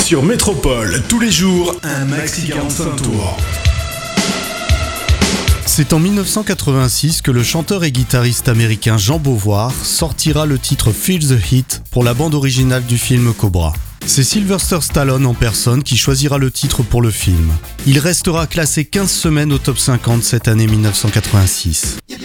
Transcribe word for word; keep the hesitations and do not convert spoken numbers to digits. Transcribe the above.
Sur Métropole, tous les jours, un maxi quarante-cinq tours. C'est en dix-neuf cent quatre-vingt-six que le chanteur et guitariste américain Jean Beauvoir sortira le titre Feel the Heat pour la bande originale du film Cobra. C'est Sylvester Stallone en personne qui choisira le titre pour le film. Il restera classé quinze semaines au top cinquante cette année dix-neuf cent quatre-vingt-six.